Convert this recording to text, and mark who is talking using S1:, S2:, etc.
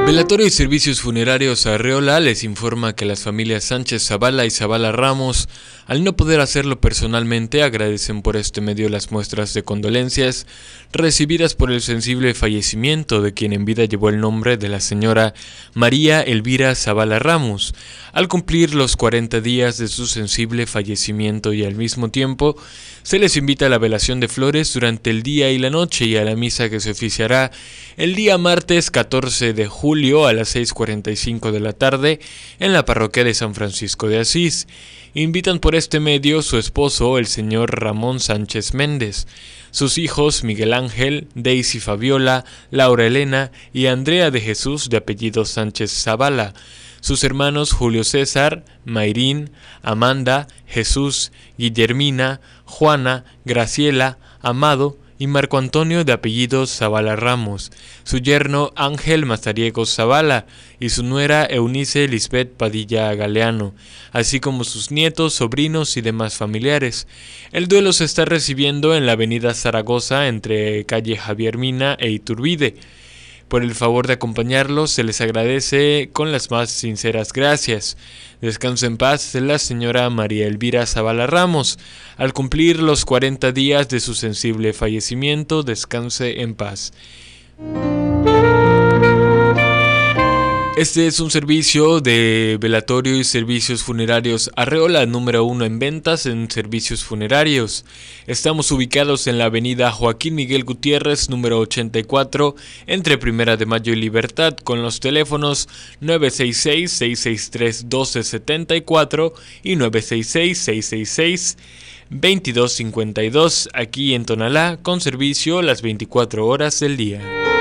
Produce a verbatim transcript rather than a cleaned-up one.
S1: Velatorio y Servicios Funerarios Arreola les informa que las familias Sánchez Zavala y Zavala Ramos, al no poder hacerlo personalmente, agradecen por este medio las muestras de condolencias recibidas por el sensible fallecimiento de quien en vida llevó el nombre de la señora María Elvira Zavala Ramos. Al cumplir los cuarenta días de su sensible fallecimiento y al mismo tiempo, se les invita a la velación de flores durante el día y la noche y a la misa que se oficiará el día martes catorce de julio a las seis cuarenta y cinco de la tarde en la parroquia de San Francisco de Asís. Invitan por este medio su esposo, el señor Ramón Sánchez Méndez, sus hijos Miguel Ángel, Daisy Fabiola, Laura Elena y Andrea de Jesús de apellido Sánchez Zavala, sus hermanos Julio César, Mayrín, Amanda, Jesús, Guillermina, Juana, Graciela, Amado y Marco Antonio de apellido Zavala Ramos, su yerno Ángel Mazariego Zavala y su nuera Eunice Lisbeth Padilla Galeano, así como sus nietos, sobrinos y demás familiares. El duelo se está recibiendo en la avenida Zaragoza entre calle Javier Mina e Iturbide. Por el favor de acompañarlos se les agradece con las más sinceras gracias. Descanse en paz la señora María Elvira Zavala Ramos. Al cumplir los cuarenta días de su sensible fallecimiento, descanse en paz. Este es un servicio de velatorio y servicios funerarios Arreola, número uno en ventas en servicios funerarios. Estamos ubicados en la avenida Joaquín Miguel Gutiérrez, número ochenta y cuatro, entre Primera de Mayo y Libertad, con los teléfonos nueve seis seis, seis seis tres, uno dos siete cuatro y nueve seis seis, seis seis seis, dos dos cinco dos, aquí en Tonalá, con servicio las veinticuatro horas del día.